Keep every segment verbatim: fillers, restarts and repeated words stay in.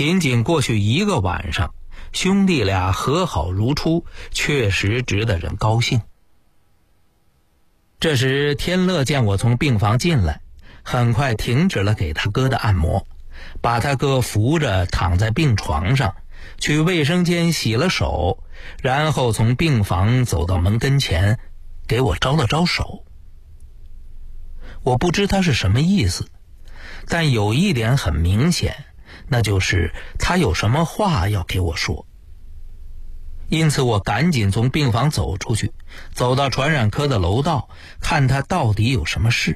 仅仅过去一个晚上，兄弟俩和好如初，确实值得人高兴。这时天乐见我从病房进来，很快停止了给他哥的按摩，把他哥扶着躺在病床上，去卫生间洗了手，然后从病房走到门跟前，给我招了招手。我不知他是什么意思，但有一点很明显，那就是他有什么话要给我说。因此我赶紧从病房走出去，走到传染科的楼道，看他到底有什么事。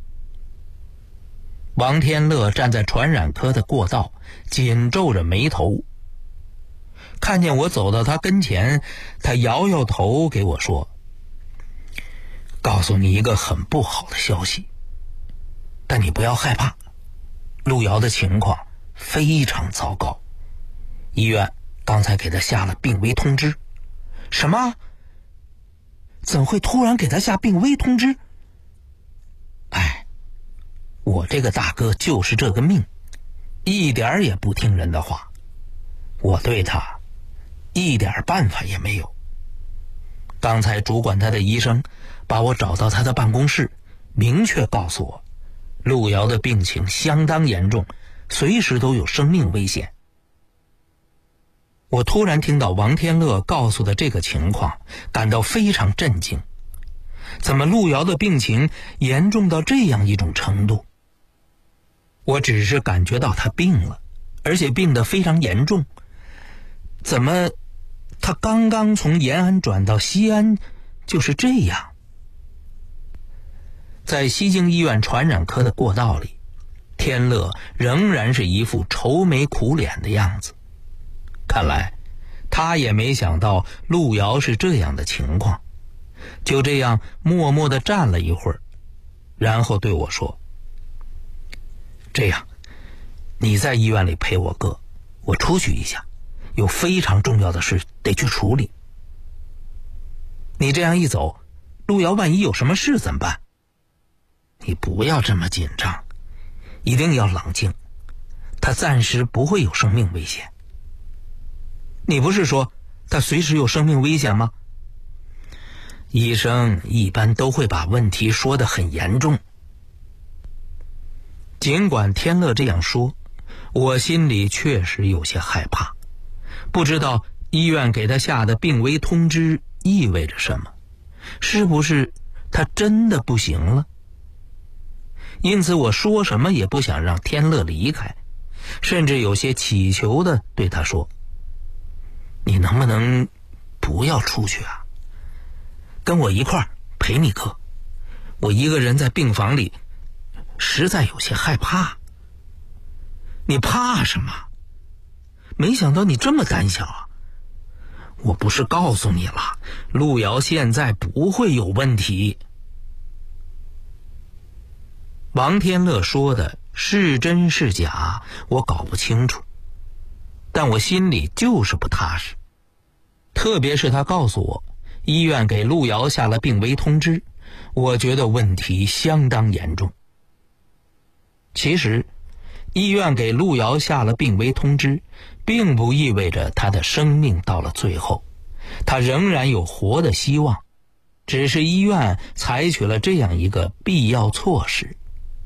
王天乐站在传染科的过道，紧皱着眉头。看见我走到他跟前，他摇摇头给我说：告诉你一个很不好的消息，但你不要害怕，路遥的情况非常糟糕，医院刚才给他下了病危通知。什么？怎会突然给他下病危通知？哎，我这个大哥就是这个命，一点也不听人的话，我对他一点办法也没有。刚才主管他的医生把我找到他的办公室，明确告诉我，路遥的病情相当严重，随时都有生命危险。我突然听到王天乐告诉的这个情况，感到非常震惊。怎么路遥的病情严重到这样一种程度？我只是感觉到他病了，而且病得非常严重。怎么他刚刚从延安转到西安就是这样？在西京医院传染科的过道里，天乐仍然是一副愁眉苦脸的样子。看来他也没想到路遥是这样的情况，就这样默默地站了一会儿，然后对我说：这样，你在医院里陪我哥，我出去一下，有非常重要的事得去处理。你这样一走，路遥万一有什么事怎么办？你不要这么紧张，一定要冷静，他暂时不会有生命危险。你不是说他随时有生命危险吗？医生一般都会把问题说得很严重。尽管天乐这样说，我心里确实有些害怕，不知道医院给他下的病危通知意味着什么，是不是他真的不行了？因此我说什么也不想让天乐离开，甚至有些乞求地对他说：你能不能不要出去啊？跟我一块儿陪你哥，我一个人在病房里实在有些害怕。你怕什么？没想到你这么胆小啊！我不是告诉你了，路遥现在不会有问题。王天乐说的是真是假，我搞不清楚，但我心里就是不踏实。特别是他告诉我医院给路遥下了病危通知，我觉得问题相当严重。其实医院给路遥下了病危通知，并不意味着他的生命到了最后，他仍然有活的希望，只是医院采取了这样一个必要措施。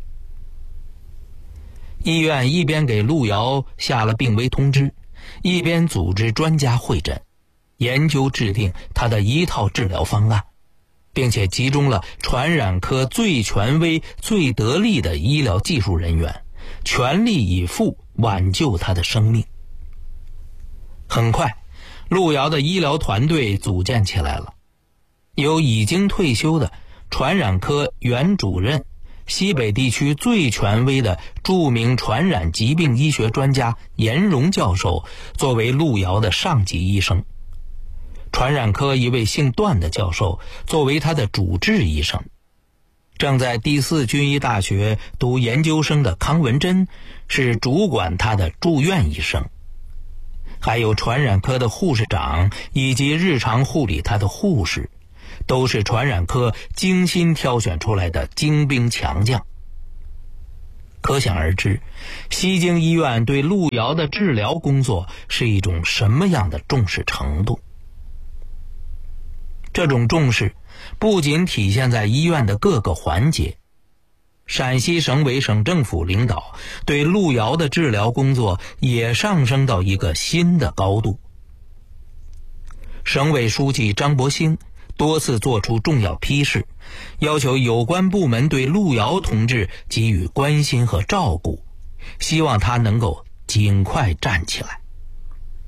医院一边给路遥下了病危通知，一边组织专家会诊，研究制定他的一套治疗方案，并且集中了传染科最权威最得力的医疗技术人员，全力以赴挽救他的生命。很快，路遥的医疗团队组建起来了，由已经退休的传染科原主任、西北地区最权威的著名传染疾病医学专家严荣教授作为路遥的上级医生，传染科一位姓段的教授作为他的主治医生，正在第四军医大学读研究生的康文珍是主管他的住院医生，还有传染科的护士长以及日常护理他的护士，都是传染科精心挑选出来的精兵强将。 可想而知，西京医院对陆遥的治疗工作是一种什么样的重视程度。这种重视不仅体现在医院的各个环节，陕西省委省政府领导对陆遥的治疗工作也上升到一个新的高度。省委书记张伯兴多次作出重要批示，要求有关部门对陆遥同志给予关心和照顾，希望他能够尽快站起来。